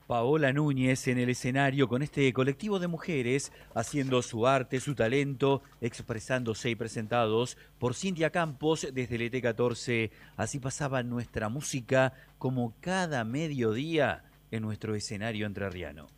Paola Núñez en el escenario con este colectivo de mujeres haciendo su arte, su talento, expresándose y presentados por Cintia Campos desde el ET14. Así pasaba nuestra música como cada mediodía en nuestro escenario entrerriano.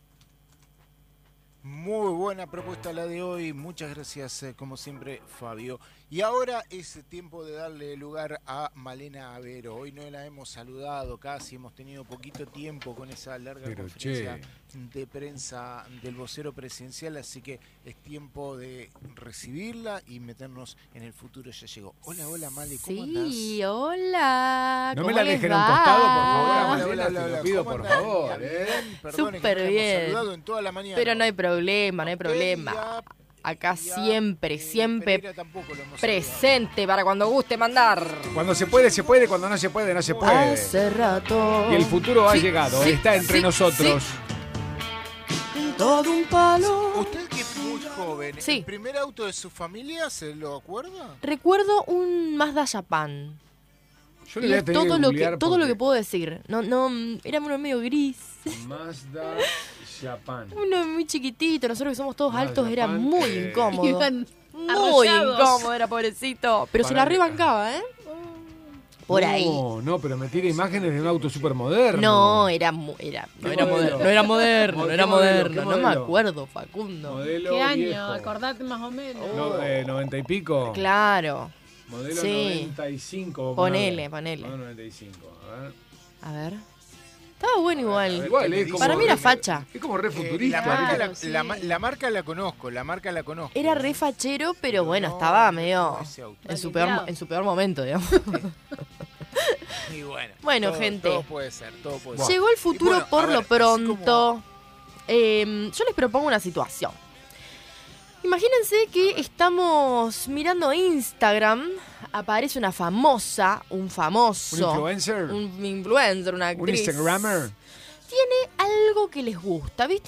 Muy buena propuesta la de hoy, muchas gracias como siempre Fabio. Y ahora es tiempo de darle lugar a Malena Avero. Hoy no la hemos saludado casi, hemos tenido poquito tiempo con esa larga conferencia de prensa del vocero presidencial, así que es tiempo de recibirla y meternos en el futuro. Ya llegó. Hola, hola Male, ¿cómo andás? Sí, hola. No me la dejen a un costado, por favor, Malena, te lo pido, por favor. Súper bien. Saludado en toda la mañana. Pero no hay problema, no hay problema. Acá siempre presente para cuando guste mandar. Cuando se puede, cuando no se puede, no se puede. Hace rato. Y el futuro ha llegado, está entre nosotros. Todo un palo. Usted que es muy joven, ¿el primer auto de su familia se lo acuerda? Recuerdo un Mazda Japan. Yo le voy a tener todo lo que puedo decir. No, era uno medio gris. Mazda Japan. Uno muy chiquitito, nosotros que somos todos altos, Japan, era muy incómodo. Muy incómodo era, pobrecito. Pero se la rebancaba, ¿eh? Por ahí. No, pero me tira imágenes de un auto súper moderno. No era moderno. No me acuerdo, Facundo. Modelo ¿Qué año? viejo. Acordate más o menos. 90 y pico. Claro. Modelo 95. Ponele. 95, a ver. Estaba bueno igual. Es para mí era facha. Es como re futurista. La marca la conozco. Era re fachero, pero bueno, estaba medio en su peor momento, digamos. Y bueno, gente. Todo puede ser. Llegó el futuro por lo pronto. Yo les propongo una situación. Imagínense que estamos mirando Instagram, aparece un famoso, un influencer, una actriz, un instagrammer. tiene algo que les gusta, ¿viste?